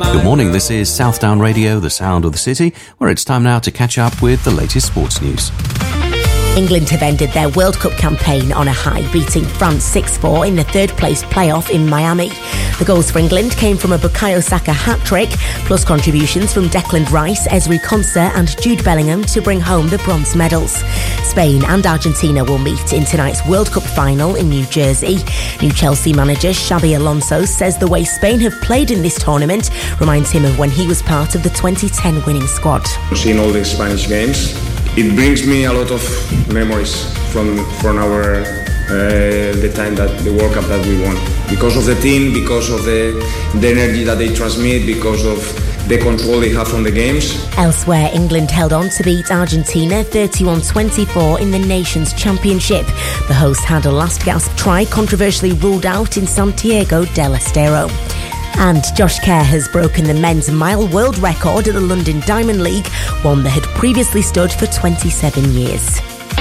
Good morning, this is Southdown Radio, the sound of the city, where it's time now to catch up with the latest sports news. England have ended their World Cup campaign on a high, beating France 6-4 in the third-place playoff in Miami. The goals for England came from a Bukayo Saka hat-trick, plus contributions from Declan Rice, Ezri Konsa and Jude Bellingham to bring home the bronze medals. Spain and Argentina will meet in tonight's World Cup final in New Jersey. New Chelsea manager Xabi Alonso says the way Spain have played in this tournament reminds him of when he was part of the 2010 winning squad. Seeing all the Spanish games, it brings me a lot of memories from our the time that the World Cup that we won, because of the team, because of the energy that they transmit, because of the control they have on the games. Elsewhere, England held on to beat Argentina 31-24 in the Nations Championship. The hosts had a last gasp try controversially ruled out in Santiago del Estero. And Josh Kerr has broken the men's mile world record at the London Diamond League, one that had previously stood for 27 years.